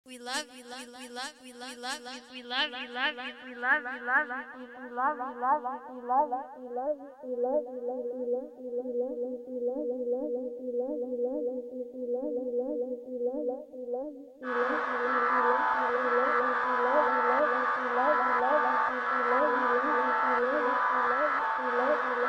We love you, love, we love, we love, love, we love you, love you, we love you, love you, we love you, love you, we love you, we love you, we love you, love you, love you, love you, love you, love you, love you.